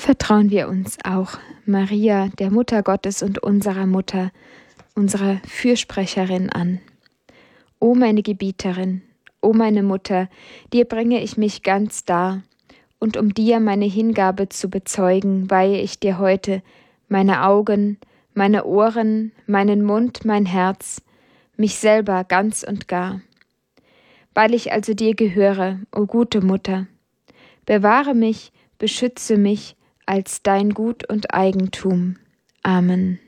vertrauen wir uns auch Maria, der Mutter Gottes und unserer Mutter, unserer Fürsprecherin an. O meine Gebieterin, o meine Mutter, dir bringe ich mich ganz dar, und um dir meine Hingabe zu bezeugen, weihe ich dir heute meine Augen, meine Ohren, meinen Mund, mein Herz, mich selber ganz und gar. Weil ich also dir gehöre, o gute Mutter, bewahre mich, beschütze mich als dein Gut und Eigentum. Amen.